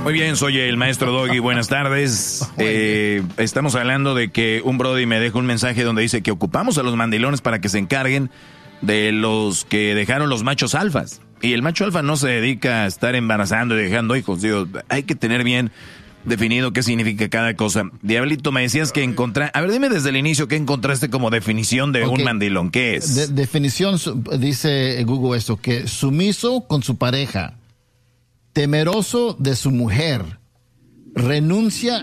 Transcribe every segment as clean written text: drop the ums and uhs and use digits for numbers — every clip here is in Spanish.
Muy bien, soy el maestro Doggy, buenas tardes. Estamos hablando de que un brody me deja un mensaje donde dice que ocupamos a los mandilones para que se encarguen de los que dejaron los machos alfas. Y el macho alfa no se dedica a estar embarazando y dejando hijos. Digo, hay que tener bien definido qué significa cada cosa. Diablito, me decías que a ver, dime desde el inicio qué encontraste como definición de un mandilón. ¿Qué es? Definición, dice Google esto, que sumiso con su pareja, temeroso de su mujer, renuncia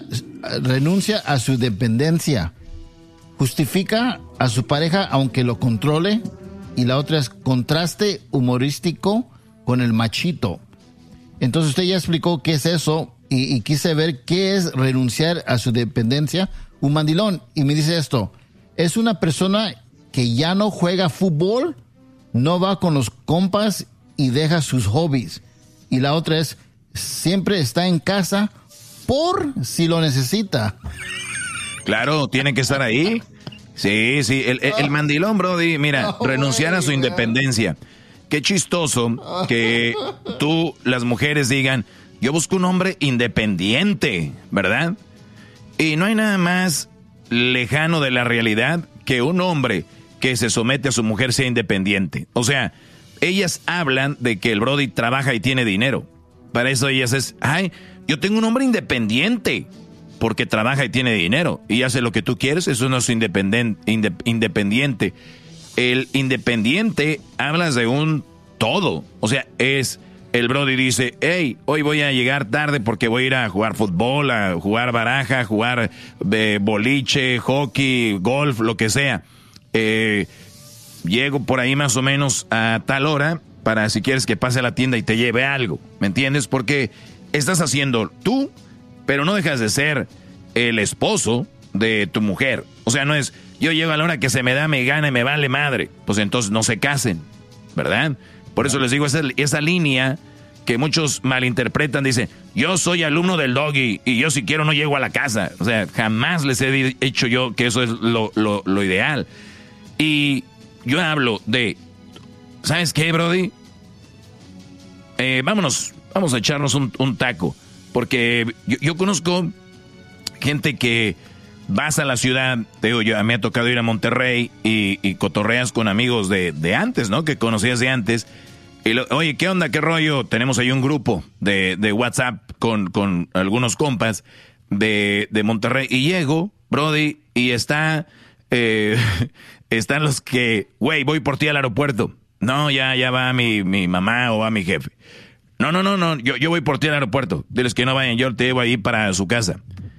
a su dependencia, justifica a su pareja aunque lo controle, y la otra es contraste humorístico con el machito. Entonces usted ya explicó qué es eso y quise ver qué es renunciar a su dependencia, un mandilón. Y me dice esto, es una persona que ya no juega fútbol, no va con los compas y deja sus hobbies. Y la otra es, siempre está en casa por si lo necesita. Claro, tiene que estar ahí. Sí, el mandilón, brody, mira, renunciar a su independencia. Qué chistoso que las mujeres digan, yo busco un hombre independiente, ¿verdad? Y no hay nada más lejano de la realidad que un hombre que se somete a su mujer sea independiente. O sea, ellas hablan de que el brody trabaja y tiene dinero. Para eso ellas yo tengo un hombre independiente. Porque trabaja y tiene dinero y hace lo que tú quieres, eso no es independiente. El independiente hablas de un todo. O sea, el brody dice, hey, hoy voy a llegar tarde porque voy a ir a jugar fútbol, a jugar baraja, a jugar boliche, hockey, golf, lo que sea. Llego por ahí más o menos a tal hora para si quieres que pase a la tienda y te lleve algo. ¿Me entiendes? Porque estás haciendo tú, pero no dejas de ser el esposo de tu mujer. O sea, no es, yo llego a la hora que se me da, me gana y me vale madre. Pues entonces no se casen, ¿verdad? Por eso les digo, esa línea que muchos malinterpretan, dice, yo soy alumno del Doggy y yo si quiero no llego a la casa. O sea, jamás les he dicho yo que eso es lo ideal. Y yo hablo de, ¿sabes qué, brody? Vamos a echarnos un taco. Porque yo conozco gente que vas a la ciudad, te digo, me ha tocado ir a Monterrey y cotorreas con amigos de antes, ¿no? Que conocías de antes. Y oye, ¿qué onda? ¿Qué rollo? Tenemos ahí un grupo de WhatsApp con algunos compas de Monterrey. Y llego, brody, y están los que, güey, voy por ti al aeropuerto. No, ya va mi mamá o va mi jefe. No, yo voy por ti al aeropuerto. Diles que no vayan, yo te llevo ahí para su casa.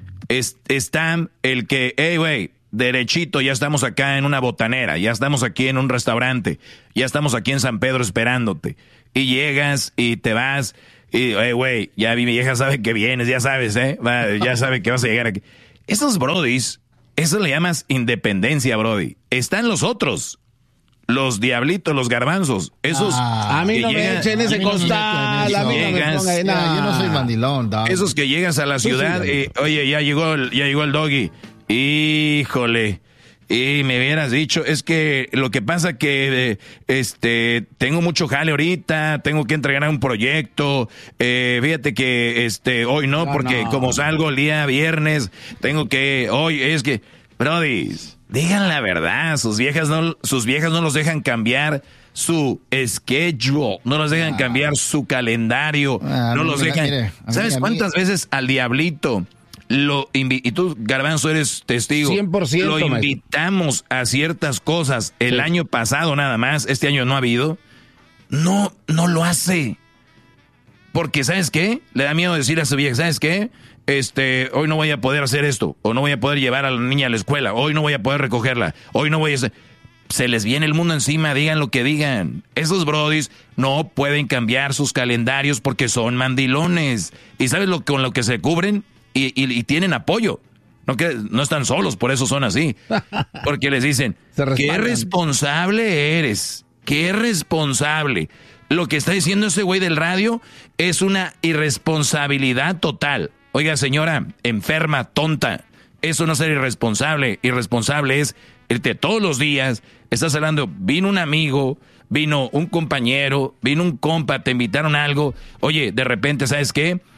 Está el que, hey, güey, derechito, ya estamos acá en una botanera, ya estamos aquí en un restaurante, ya estamos aquí en San Pedro esperándote. Y llegas y te vas, y, hey, güey, ya mi vieja sabe que vienes, ya sabes, ya sabe que vas a llegar aquí. Esos brodis, eso le llamas independencia, brody. Están los otros. Los diablitos, los garbanzos, esos a mí no me echen ese costal, a mí no me pongan yo no soy mandilón, dog. Esos que llegas a la ciudad y, oye, ya llegó el Doggy, híjole, y me hubieras dicho, es que lo que pasa que tengo mucho jale ahorita, tengo que entregar un proyecto, fíjate que hoy no, porque como salgo el día viernes, tengo que, hoy es que, brody, digan la verdad, sus viejas no los dejan cambiar su schedule, no los dejan cambiar su calendario, no los dejan. ¿Sabes cuántas veces al diablito y tú, Garbanzo, eres testigo, 100%, lo invitamos a ciertas cosas el año pasado nada más, este año no ha habido? No lo hace. Porque, ¿sabes qué? Le da miedo decir a su vieja, ¿sabes qué? Hoy no voy a poder hacer esto, o no voy a poder llevar a la niña a la escuela, hoy no voy a poder recogerla, hoy no voy a hacer... Se les viene el mundo encima, digan lo que digan. Esos brodis no pueden cambiar sus calendarios porque son mandilones. ¿Y sabes con lo que se cubren? Y tienen apoyo. No están solos, por eso son así. Porque les dicen, qué responsable eres, qué responsable. Lo que está diciendo ese güey del radio es una irresponsabilidad total. Oiga, señora, enferma, tonta, eso no es ser irresponsable. Irresponsable es irte todos los días, estás hablando, vino un amigo, vino un compañero, vino un compa, te invitaron a algo. Oye, de repente, ¿sabes qué?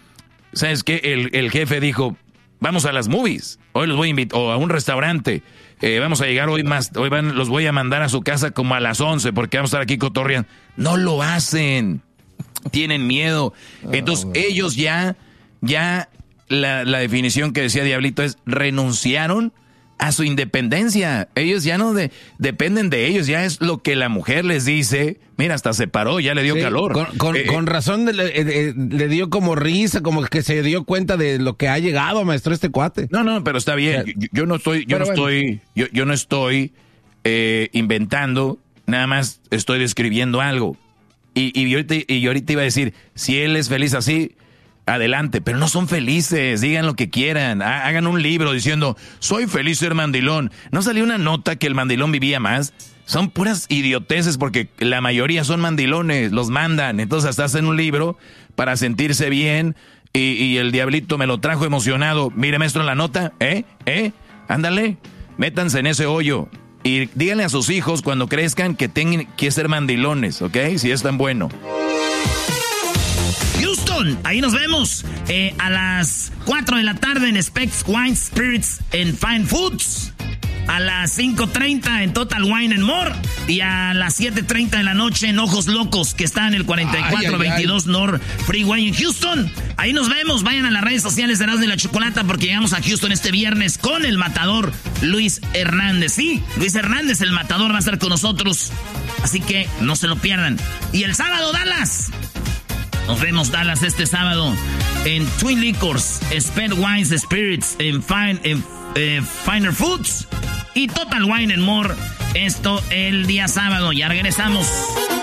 ¿sabes qué? El jefe dijo, vamos a las movies, hoy los voy a invitar, o a un restaurante, vamos a llegar los voy a mandar a su casa como a las 11 porque vamos a estar aquí cotorreando. No lo hacen, tienen miedo. Entonces ellos ya la definición que decía Diablito es renunciaron a su independencia. Ellos ya no dependen de ellos, ya es lo que la mujer les dice. Mira, hasta se paró, ya le dio calor. Con razón le dio como risa, como que se dio cuenta de lo que ha llegado, maestro, este cuate. No, pero está bien. Yo no estoy inventando, nada más estoy describiendo algo. Y yo ahorita iba a decir, si él es feliz así, adelante, pero no son felices, digan lo que quieran, hagan un libro diciendo, soy feliz ser mandilón. ¿No salió una nota que el mandilón vivía más? Son puras idioteces porque la mayoría son mandilones, los mandan, entonces hasta hacen un libro para sentirse bien y el Diablito me lo trajo emocionado. Mire, maestro, la nota, ándale, métanse en ese hoyo y díganle a sus hijos cuando crezcan que tengan que ser mandilones, ¿ok? Si es tan bueno. Houston, ahí nos vemos a las 4 de la tarde en Specs Wine Spirits and Fine Foods, a las 5:30 en Total Wine and More y a las 7:30 de la noche en Ojos Locos, que está en el 4422 North Freeway en Houston. Ahí nos vemos, vayan a las redes sociales de Erasmo y la Chocolata porque llegamos a Houston este viernes con el matador Luis Hernández. Sí, Luis Hernández, el matador, va a estar con nosotros, así que no se lo pierdan. Y el sábado, Dallas. Nos vemos, Dallas, este sábado en Twin Liquors, Sped Wines Spirits, en Finer Foods y Total Wine and More. Esto el día sábado. Ya regresamos.